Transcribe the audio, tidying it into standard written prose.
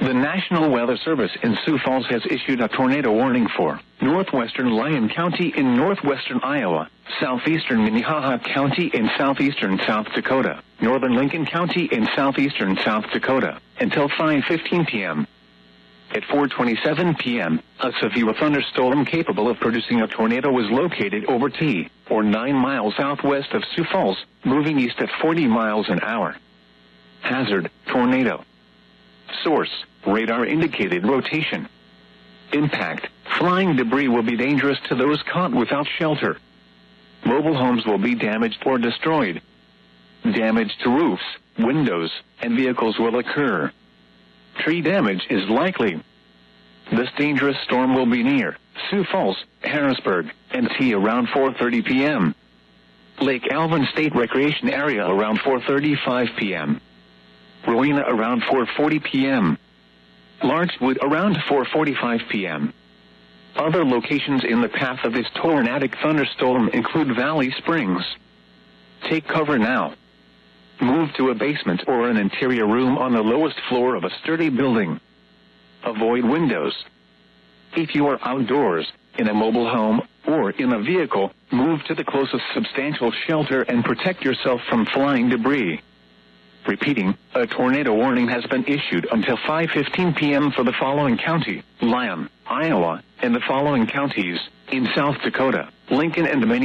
The National Weather Service in Sioux Falls has issued a tornado warning for northwestern Lyon County in northwestern Iowa, southeastern Minnehaha County in southeastern South Dakota, northern Lincoln County in southeastern South Dakota, until 5:15 p.m. At 4:27 p.m., a severe thunderstorm capable of producing a tornado was located over T, or 9 miles southwest of Sioux Falls, moving east at 40 miles an hour. Hazard, tornado. Source, radar indicated rotation. Impact, flying debris will be dangerous to those caught without shelter. Mobile homes will be damaged or destroyed. Damage to roofs, windows, and vehicles will occur. Tree damage is likely. This dangerous storm will be near Sioux Falls, Harrisburg, and T around 4:30 p.m. Lake Alvin State Recreation Area around 4:35 p.m. Rowena around 4:40 p.m. Larchwood around 4:45 p.m. Other locations in the path of this tornadic thunderstorm include Valley Springs. Take cover now. Move to a basement or an interior room on the lowest floor of a sturdy building. Avoid windows. If you are outdoors, in a mobile home, or in a vehicle, move to the closest substantial shelter and protect yourself from flying debris. Repeating, a tornado warning has been issued until 5:15 p.m. for the following county: Lyon, Iowa, and the following counties in South Dakota, Lincoln and Minneapolis.